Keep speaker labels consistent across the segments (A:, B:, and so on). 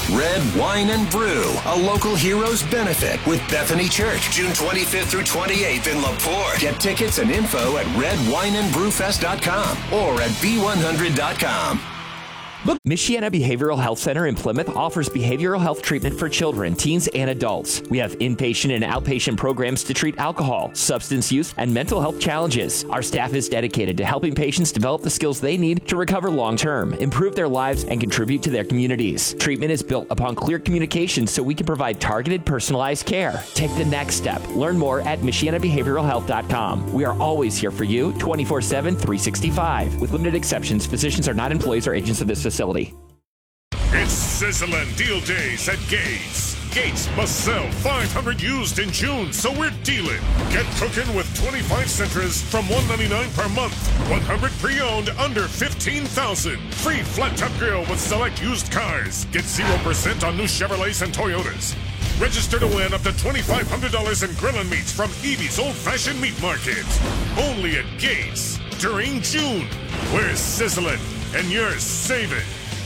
A: Red Wine and Brew, a local heroes benefit with Bethany Church, June 25th through 28th in LaPorte. Get tickets and info at redwineandbrewfest.com or at b100.com.
B: Michiana Behavioral Health Center in Plymouth offers behavioral health treatment for children, teens, and adults. We have inpatient and outpatient programs to treat alcohol, substance use, and mental health challenges. Our staff is dedicated to helping patients develop the skills they need to recover long-term, improve their lives, and contribute to their communities. Treatment is built upon clear communication so we can provide targeted, personalized care. Take the next step. Learn more at michianabehavioralhealth.com. We are always here for you, 24/7, 365. With limited exceptions, physicians are not employees or agents of this facility.
C: It's sizzling deal days at Gates. Gates must sell 500 used in June, so we're dealing. Get cooking with 25 Sentras from $199 per month. 100 pre-owned under $15,000. Free flat-top grill with select used cars. Get 0% on new Chevrolets and Toyotas. Register to win up to $2,500 in grilling meats from Evie's Old Fashioned Meat Market. Only at Gates during June. We're sizzling and you're saving.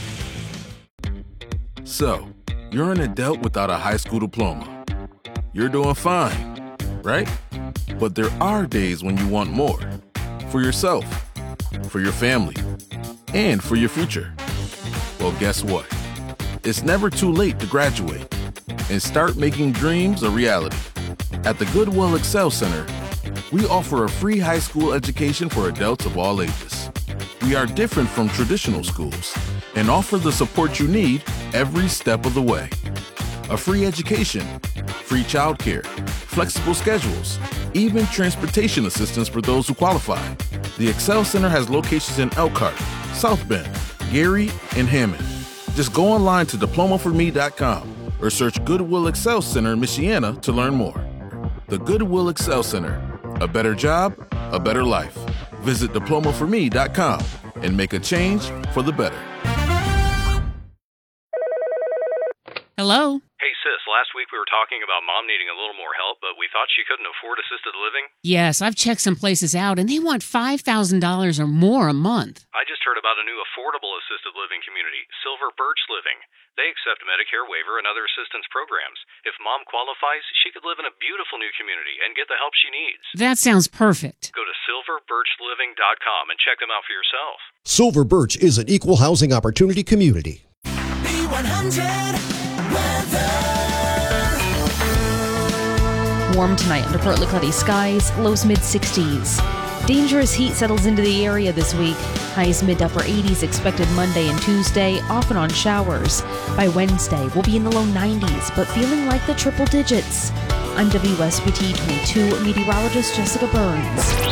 D: So, you're an adult without a high school diploma. You're doing fine, right? But there are days when you want more. For yourself, for your family, and for your future. Well, guess what? It's never too late to graduate and start making dreams a reality. At the Goodwill Excel Center, we offer a free high school education for adults of all ages. We are different from traditional schools and offer the support you need every step of the way. A free education, free childcare, flexible schedules, even transportation assistance for those who qualify. The Excel Center has locations in Elkhart, South Bend, Gary, and Hammond. Just go online to diplomaforme.com or search Goodwill Excel Center, Michiana to learn more. The Goodwill Excel Center. A better job, a better life. Visit diplomaforme.com and make a change for the better.
E: Hello?
F: Hey, sis, last week we were talking about Mom needing a little more help, but we thought she couldn't afford assisted living.
E: Yes, I've checked some places out, and they want $5,000 or more a month.
F: I just heard about a new affordable assisted living community, Silver Birch Living. They accept Medicare waiver and other assistance programs. If Mom qualifies, she could live in a beautiful new community and get the help she needs.
E: That sounds perfect.
F: Go to silverbirchliving.com and check them out for yourself.
G: Silver Birch is an equal housing opportunity community.
H: B100 weather.
I: Warm tonight under partly cloudy skies, lows mid-60s. Dangerous heat settles into the area this week. Highs mid-upper 80s expected Monday and Tuesday, off and on showers. By Wednesday, we'll be in the low 90s, but feeling like the triple digits. I'm WSBT 22 meteorologist Jessica Burns.